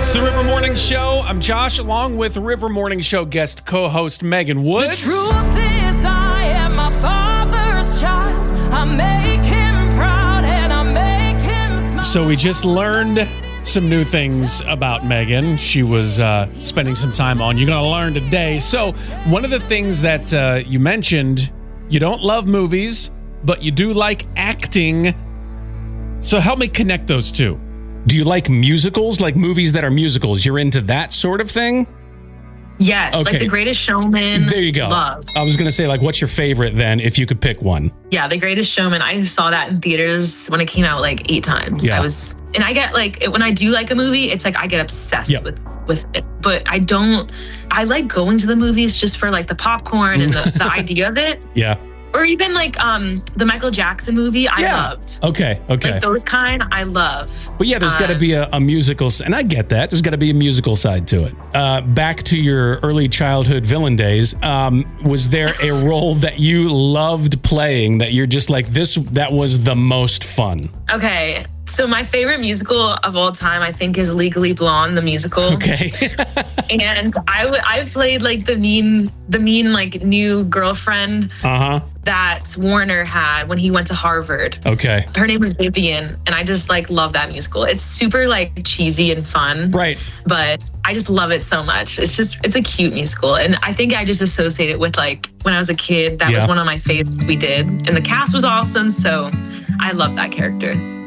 It's the River Morning Show. I'm Josh, along with River Morning Show guest co-host Megan Woods. The truth is, I am my father's child. I make him proud and I make him smile. So we just learned some new things about Megan. She was spending some time on You're Gonna Learn Today. So one of the things that you mentioned, you don't love movies, but you do like acting. So help me connect those two. Do you like musicals, like movies that are musicals? You're into that sort of thing? Yes, Okay. like The Greatest Showman. There you go. Love. I was going to say, like, what's your favorite then, if you could pick one? Yeah, The Greatest Showman. I saw that in theaters when it came out like 8 times. Yeah. And I get like, when I do like a movie, it's like I get obsessed Yep. with it. But I like going to the movies just for like the popcorn and the idea of it. Yeah. Or even like the Michael Jackson movie, I loved. Okay. Like those kind, I love. But yeah, there's got to be a musical, and I get that. There's got to be a musical side to it. Back to your early childhood villain days, was there a role that you loved playing that you're just like, that was the most fun? Okay, so my favorite musical of all time, I think, is Legally Blonde, the musical. Okay. And I played like the mean like new girlfriend that Warner had when he went to Harvard. Okay. Her name was Vivian, and I just like love that musical. It's super like cheesy and fun. Right. But I just love it so much. It's a cute musical. And I think I just associate it with like when I was a kid, that was one of my favorites we did. And the cast was awesome. So I love that character.